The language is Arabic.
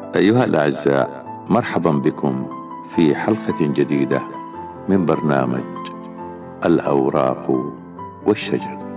أيها الأعزاء، مرحبا بكم في حلقة جديدة من برنامج الأوراق والشجر.